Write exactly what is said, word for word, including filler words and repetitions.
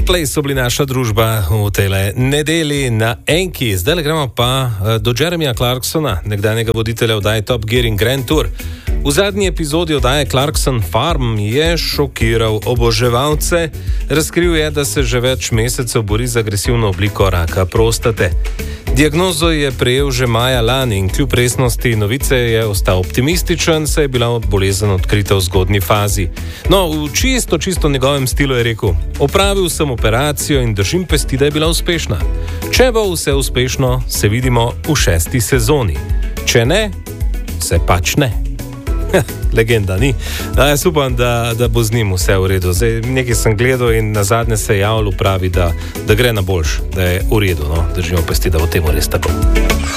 Coldplay so bili naša družba v tej nedeli na Enki. Zdaj gremo pa do Jeremija Clarksona, nekdanjega voditelja oddaje Top Gear in Grand Tour. V zadnji epizodi oddaje Clarkson Farm je šokiral oboževalce. Razkril je, da se že več mesecev bori z agresivno obliko raka prostate. Diagnozo je prejel že maja lani in kljub resnosti novice je ostal optimističen, saj je bila bolezen odkrita v zgodnji fazi. No, v čisto, čisto njegovem stilu je rekel: opravil sem operacijo in držim pesti, da je bila uspešna. Če bo vse uspešno, se vidimo v šesti sezoni. Če ne, se pač ne. Legenda, ni? Da, jaz upam, da, da bo z njim vse v redu. Zdaj, nekaj sem gledal in na zadnje se je javljal, pravi, da, da gre na boljš, da je v redu. No? Držimo pesti, da bo temu res tako.